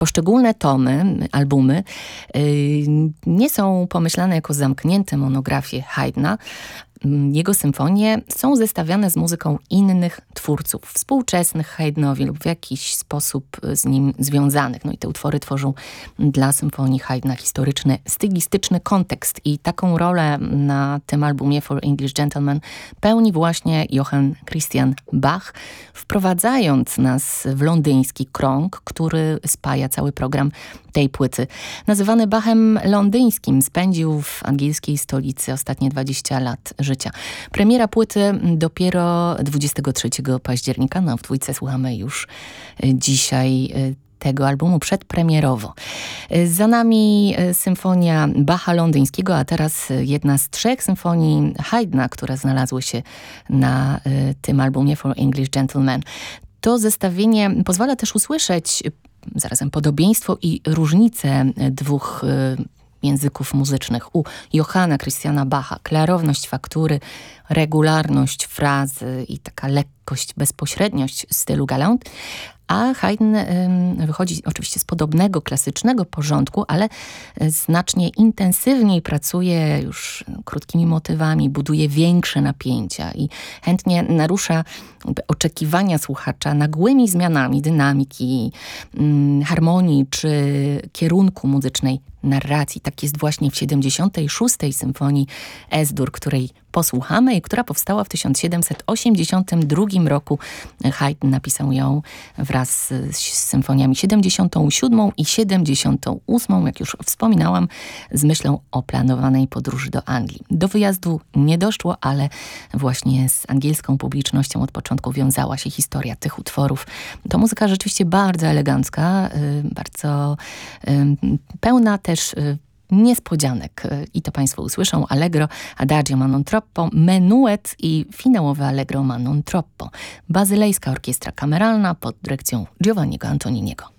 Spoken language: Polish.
Poszczególne tomy, albumy nie są pomyślane jako zamknięte monografie Haydna. Jego symfonie są zestawiane z muzyką innych twórców, współczesnych Haydnowi lub w jakiś sposób z nim związanych. No i te utwory tworzą dla symfonii Haydna historyczny, stylistyczny kontekst i taką rolę na tym albumie For English Gentlemen pełni właśnie Johann Christian Bach, wprowadzając nas w londyński krąg, który spaja cały program tej płyty. Nazywany Bachem londyńskim, spędził w angielskiej stolicy ostatnie 20 lat życia. Premiera płyty dopiero 23 października. No, w Dwójce słuchamy już dzisiaj tego albumu przedpremierowo. Za nami symfonia Bacha londyńskiego, a teraz jedna z 3 symfonii Haydna, które znalazły się na tym albumie For English Gentlemen. To zestawienie pozwala też usłyszeć zarazem podobieństwo i różnice 2 języków muzycznych. U Johanna Christiana Bacha klarowność faktury, regularność frazy i taka lekkość, bezpośredniość stylu galant, a Haydn wychodzi oczywiście z podobnego klasycznego porządku, ale znacznie intensywniej pracuje już krótkimi motywami, buduje większe napięcia i chętnie narusza oczekiwania słuchacza nagłymi zmianami dynamiki, harmonii czy kierunku muzycznej narracji. Tak jest właśnie w 76. symfonii Es-Dur, której posłuchamy i która powstała w 1782 roku. Haydn napisał ją wraz z symfoniami 77. i 78. Jak już wspominałam, z myślą o planowanej podróży do Anglii. Do wyjazdu nie doszło, ale właśnie z angielską publicznością od początku wiązała się historia tych utworów. To muzyka rzeczywiście bardzo elegancka, bardzo pełna też niespodzianek. I to Państwo usłyszą. Allegro, Adagio ma non troppo, menuet i finałowe Allegro ma non troppo. Bazylejska Orkiestra Kameralna pod dyrekcją Giovanniego Antoniniego.